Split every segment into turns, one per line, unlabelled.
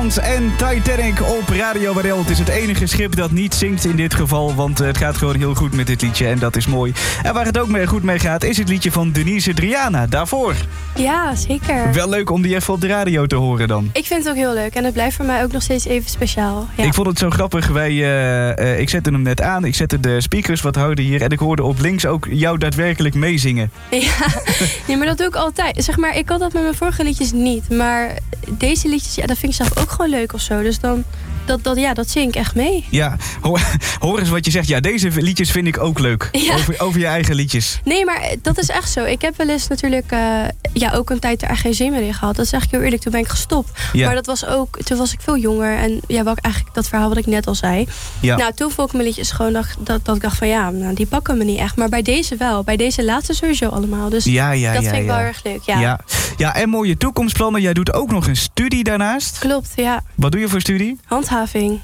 Swans en Titanic op Radio Waddel. Het is het enige schip dat niet zinkt in dit geval, want het gaat gewoon heel goed met dit liedje en dat is mooi. En waar het ook goed mee gaat is het liedje van Denise Driana, daarvoor.
Ja, zeker.
Wel leuk om die even op de radio te horen dan.
Ik vind het ook heel leuk en het blijft voor mij ook nog steeds even speciaal. Ja.
Ik vond het zo grappig, ik zette hem net aan, ik zette de speakers wat harder hier en ik hoorde op links ook jou daadwerkelijk meezingen.
Ja, maar dat doe ik altijd. Zeg maar, ik had dat met mijn vorige liedjes niet, maar deze liedjes, ja, dat vind ik zelf ook gewoon leuk of zo. Dus dan, dat zing ik echt mee.
Ja, hoor eens wat je zegt. Ja, deze liedjes vind ik ook leuk. Ja. Over je eigen liedjes.
Nee, maar dat is echt zo. Ik heb wel eens natuurlijk ook een tijd er echt geen zin meer in gehad. Dat is eigenlijk heel eerlijk. Toen ben ik gestopt. Ja. Maar dat was ook, toen was ik veel jonger. En ja, eigenlijk dat verhaal wat ik net al zei. Ja. Nou, toen vond ik mijn liedjes gewoon dat ik dacht van ja, nou, die pakken me niet echt. Maar bij deze wel. Bij deze laatste sowieso allemaal. Dus dat vind ik wel erg leuk.
Ja, en mooie toekomstplannen. Jij doet ook nog een studie daarnaast.
Klopt, ja.
Wat doe je voor studie?
Handhaving.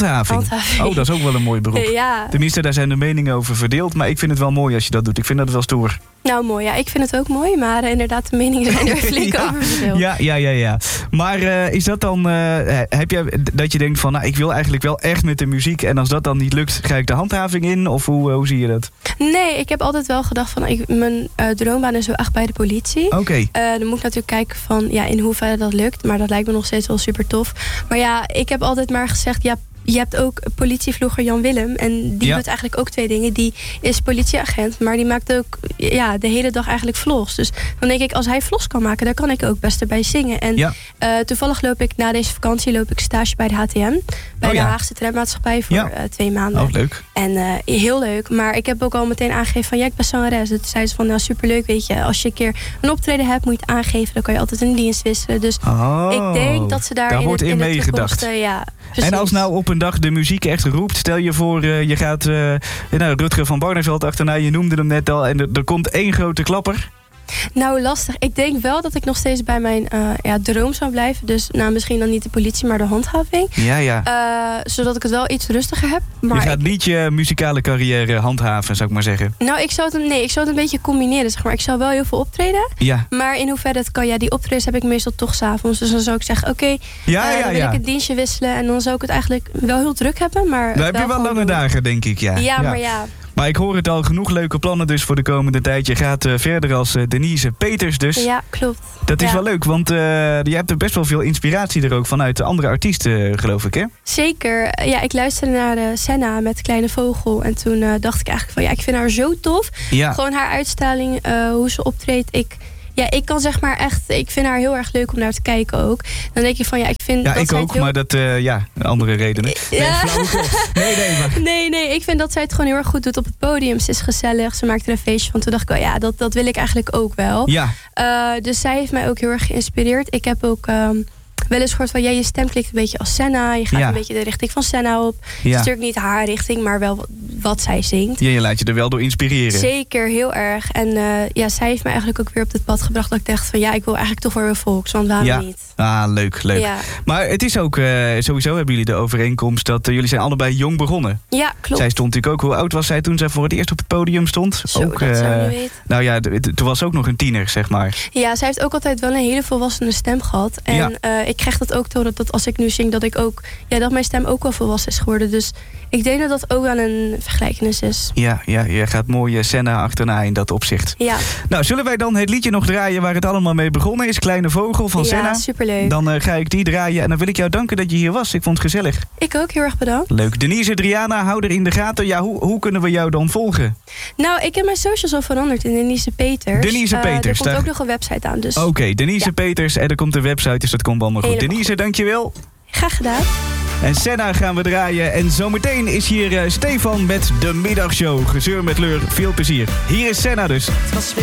Oh, dat is ook wel een mooi beroep.
Ja.
Tenminste, daar zijn de meningen over verdeeld. Maar ik vind het wel mooi als je dat doet. Ik vind dat wel stoer.
Nou, mooi. Ja, ik vind het ook mooi. Maar inderdaad, de meningen zijn er flink over verdeeld.
Ja. Maar is dat dan... heb je dat je denkt van... Nou, ik wil eigenlijk wel echt met de muziek. En als dat dan niet lukt, ga ik de handhaving in? Of hoe zie je dat?
Nee, ik heb altijd wel gedacht van... mijn droombaan is wel echt bij de politie.
Oké.
Dan moet ik natuurlijk kijken van... Ja, in hoeverre dat lukt. Maar dat lijkt me nog steeds wel super tof. Maar ja, ik heb altijd maar gezegd... Ja, je hebt ook politievlogger Jan Willem. En die doet eigenlijk ook 2 dingen. Die is politieagent, maar die maakt ook de hele dag eigenlijk vlogs. Dus dan denk ik, als hij vlogs kan maken, dan kan ik ook best erbij zingen. En toevallig loop ik na deze vakantie stage bij de HTM. Bij de Haagse Trammaatschappij voor 2 maanden.
Oh, leuk.
En heel leuk. Maar ik heb ook al meteen aangegeven van ik ben zangeres. Dus zei ze van nou superleuk, weet je. Als je een keer een optreden hebt, moet je het aangeven. Dan kan je altijd een dienst wisselen. Dus ik denk dat ze daar
wordt in meegedacht.
Precies.
En als nou op een dag de muziek echt roept, stel je voor je gaat Rutger van Barneveld achterna, je noemde hem net al, en er komt 1 grote klapper.
Nou, lastig. Ik denk wel dat ik nog steeds bij mijn droom zou blijven. Dus misschien dan niet de politie, maar de handhaving.
Ja.
Zodat ik het wel iets rustiger heb. Maar
je gaat niet je muzikale carrière handhaven, zou ik maar zeggen.
Nou, ik zou het een beetje combineren, zeg maar. Ik zou wel heel veel optreden.
Ja.
Maar in hoeverre het kan, die optredens heb ik meestal toch 's avonds. Dus dan zou ik zeggen, oké, dan wil ik het dienstje wisselen. En dan zou ik het eigenlijk wel heel druk hebben. Maar
dan heb je wel lange dagen, denk ik,
Ja, maar ja.
Maar ik hoor het al, genoeg leuke plannen dus voor de komende tijd. Je gaat verder als Denise Peters dus.
Ja, klopt.
Dat is wel leuk, want je hebt er best wel veel inspiratie er ook vanuit andere artiesten, geloof ik, hè?
Zeker. Ja, ik luisterde naar Senna met Kleine Vogel. En toen dacht ik eigenlijk van, ik vind haar zo tof. Ja. Gewoon haar uitstraling, hoe ze optreedt. Ik kan zeg maar echt... Ik vind haar heel erg leuk om naar te kijken ook. Dan denk je van, ik vind...
Ja, ik ook, maar dat... andere redenen.
Nee, ik vind dat zij het gewoon heel erg goed doet op het podium. Ze is gezellig, ze maakt er een feestje van. Toen dacht ik wel, dat wil ik eigenlijk ook wel.
Ja.
Dus zij heeft mij ook heel erg geïnspireerd. Ik heb ook... wel eens gehoord van, je stem klinkt een beetje als Senna. Je gaat een beetje de richting van Senna op. Het is natuurlijk niet haar richting, maar wel wat zij zingt.
Ja, je laat je er wel door inspireren.
Zeker, heel erg. En zij heeft me eigenlijk ook weer op dit pad gebracht dat ik dacht van, ik wil eigenlijk toch wel weer volks, want waarom niet?
Ah, leuk.
Ja.
Maar het is ook, sowieso hebben jullie de overeenkomst dat jullie zijn allebei jong begonnen.
Ja, klopt.
Zij stond natuurlijk ook, hoe oud was zij toen zij voor het eerst op het podium stond?
Zo, ook, dat zou je weten.
Nou ja, toen was ze ook nog een tiener, zeg maar.
Ja, zij heeft ook altijd wel een hele volwassene stem gehad. En ik krijg dat ook door dat als ik nu zing, dat ik ook, dat mijn stem ook wel volwassen is geworden. Dus ik denk dat dat ook wel een vergelijkenis is.
Ja, je gaat mooie Senna achterna in dat opzicht.
Ja.
Nou, zullen wij dan het liedje nog draaien waar het allemaal mee begonnen is? Kleine Vogel van Senna.
Ja, superleuk.
Dan ga ik die draaien en dan wil ik jou danken dat je hier was. Ik vond het gezellig.
Ik ook, heel erg bedankt.
Leuk. Denise Driana, hou er in de gaten. Ja, hoe kunnen we jou dan volgen?
Nou, ik heb mijn socials al veranderd in Denise Peters.
Denise Peters.
Er komt ook nog een website aan. Dus...
Oké, Denise Peters en er komt een website, dus dat komt allemaal goed. Denise, dankjewel.
Graag gedaan.
En Senna gaan we draaien. En zometeen is hier Stefan met de middagshow. Gezeur met leur, veel plezier. Hier is Senna dus.
Het was weer